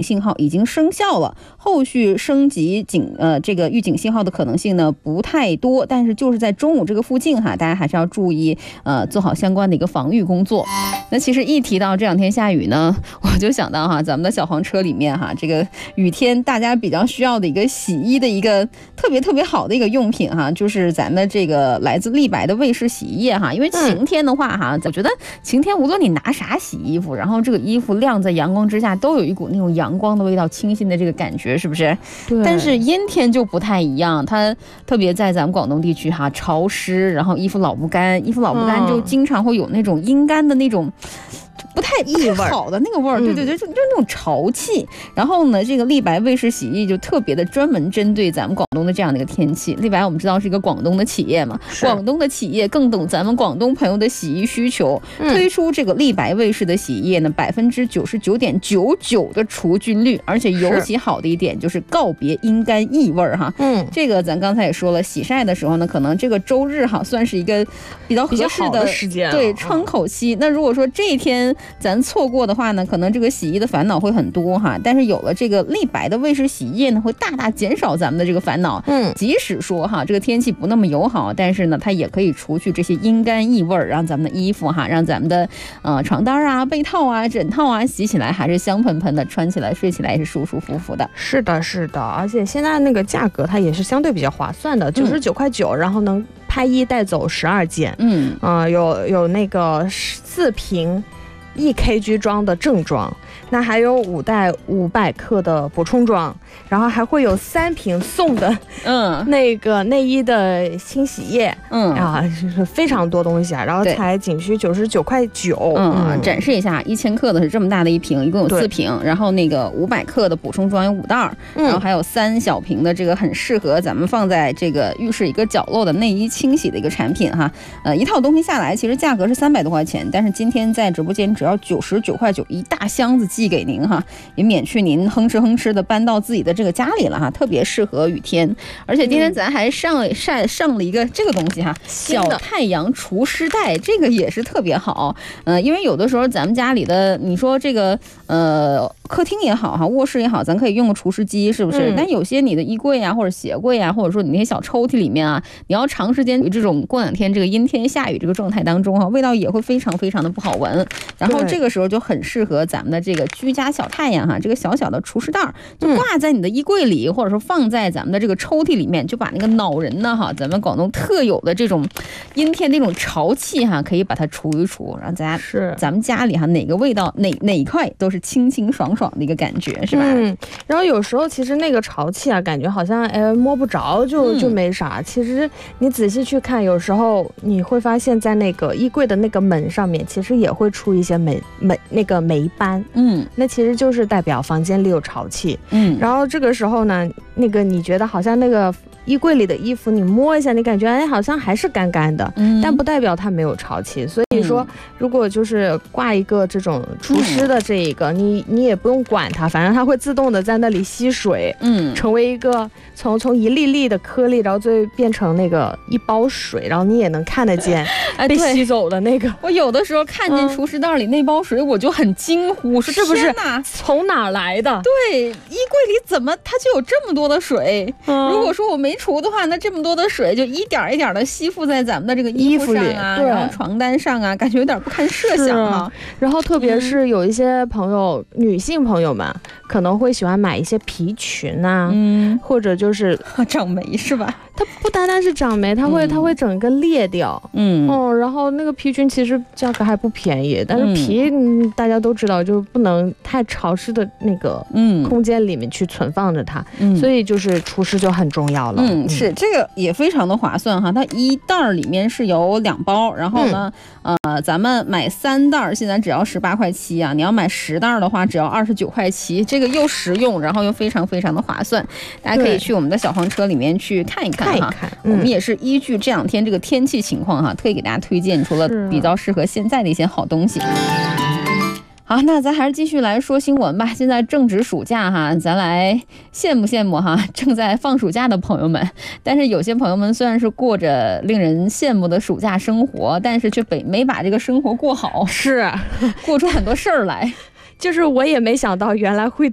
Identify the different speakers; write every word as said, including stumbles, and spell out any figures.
Speaker 1: 信号已经生效了，后续升级警呃这个预警信号的可能性呢不太多，但是就是在中午这个附近哈，大家还是要注意呃做好相关的一个防御工作。那其实一提到这两天下雨呢，我就想到哈，咱们的小黄车里面哈，这个雨天大家比较需要的一个洗衣的一个特别特别好的一个用品哈，就是咱的这个来自立白的卫士洗衣液哈。因为晴天的话哈，我觉得晴天无论你拿啥洗衣服，然后这个衣服晾在阳光之下，都有一股那种阳光的味道，清新的这个感觉，是不是？对。但是阴天就不太一样，它特别在咱们广东地区哈，潮湿，然后衣服老不干，衣服老不干就经常会有那种阴干的那种。不太异味好的那个味儿，对对对，就就那种潮气。然后呢，这个立白卫士洗衣就特别的专门针对咱们广东的这样的一个天气。立白我们知道是一个广东的企业嘛，广东的企业更懂咱们广东朋友的洗衣需求，嗯、推出这个立白卫士的洗衣液呢，百分之九十九点九九的除菌率，而且尤其好的一点就是告别阴干异味哈。嗯，这个咱刚才也说了，洗晒的时候呢，可能这个周日哈算是一个比较合适的,
Speaker 2: 的时间、啊，
Speaker 1: 对，窗口期。嗯、那如果说这一天咱错过的话呢，可能这个洗衣的烦恼会很多哈。但是有了这个立白的卫士洗衣液呢，会大大减少咱们的这个烦恼。嗯，即使说哈这个天气不那么友好，但是呢，它也可以除去这些阴干异味，让咱们的衣服哈，让咱们的呃床单啊、被套啊、枕套啊，洗起来还是香喷喷的，穿起来、睡起来也是舒舒服服的。
Speaker 2: 是的，是的，而且现在那个价格它也是相对比较划算的，九十九块九，然后能拍一带走十二件。嗯，啊、呃，有有那个四瓶。一 K G 装的正装，那还有五袋五百克的补充装，然后还会有三瓶送的，嗯，那个内衣的清洗液，嗯啊，就是非常多东西啊，然后才仅需九十九块九，
Speaker 1: 嗯，嗯展示一下，一千克的是这么大的一瓶，一共有四瓶，然后那个五百克的补充装有五袋，然后还有三小瓶的这个很适合咱们放在这个浴室一个角落的内衣清洗的一个产品哈，呃，一套东西下来，其实价格是三百多块钱，但是今天在直播间只要九十九块九一大箱子寄给您哈，也免去您哼哧哼哧的搬到自己的这个家里了哈，特别适合雨天。而且今天咱还上了晒上了一个这个东西哈，小太阳除湿袋，这个也是特别好。呃，因为有的时候咱们家里的，你说这个呃客厅也好哈，卧室也好，咱可以用个除湿机，是不是？嗯、但有些你的衣柜啊，或者鞋柜啊，或者说你那些小抽屉里面啊，你要长时间这种过两天这个阴天下雨这个状态当中哈，味道也会非常非常的不好闻。然后这个时候就很适合咱们的这个居家小太阳哈，这个小小的除湿袋就挂在你的衣柜里，嗯、或者说放在咱们的这个抽屉里面，就把那个恼人呢哈，咱们广东特有的这种阴天那种潮气哈，可以把它除一除，让大家是咱们家里哈哪个味道哪哪一块都是清清爽爽的一个感觉，是吧？
Speaker 2: 嗯。然后有时候其实那个潮气啊，感觉好像哎摸不着就就没啥，嗯、其实你仔细去看，有时候你会发现在那个衣柜的那个门上面，其实也会出一些霉霉那个霉斑，嗯，那其实就是代表房间里有潮气，嗯，然后这个时候呢，那个你觉得好像那个衣柜里的衣服你摸一下，你感觉哎好像还是干干的，嗯，但不代表它没有潮气，所以说如果就是挂一个这种除湿的这一个，嗯、你你也不用管它，反正它会自动的在那里吸水，嗯，成为一个从从一粒粒的颗粒，然后最变成那个一包水，然后你也能看得见被吸走的那个。
Speaker 1: 我有的时候看见除湿袋里那包水，我就很惊呼，说
Speaker 2: 是不是从哪来的？
Speaker 1: 对，衣柜里怎么它就有这么多的水？嗯、如果说我没除的话，那这么多的水就一点一点的吸附在咱们的这个衣服上啊，然后床单上啊，感觉有点不堪设想啊。
Speaker 2: 然后特别是有一些朋友，嗯、女性朋友们可能会喜欢买一些皮裙啊，嗯，或者就是
Speaker 1: 长霉是吧？
Speaker 2: 它不单单是长霉，它会、嗯、它会整个裂掉，嗯嗯，然后那个皮裙其实价格还不便宜，但是皮、嗯、大家都知道，就不能太潮湿的那个空间里面去存放着它，嗯、所以就是除湿就很重要了。
Speaker 1: 嗯，是这个也非常的划算哈，它一袋里面是有两包，然后呢，嗯、呃，咱们买三袋现在只要十八块七啊，你要买十袋的话只要二十九块七，这个又实用，然后又非常非常的划算，大家可以去我们的小黄车里面去看一看。看一看，嗯、我们也是依据这两天这个天气情况哈，特意给大家推荐出了比较适合现在的一些好东西。好，那咱还是继续来说新闻吧。现在正值暑假哈，咱来羡慕羡慕哈正在放暑假的朋友们。但是有些朋友们虽然是过着令人羡慕的暑假生活，但是却没把这个生活过好，
Speaker 2: 是
Speaker 1: 过出很多事儿来。
Speaker 2: 就是我也没想到原来会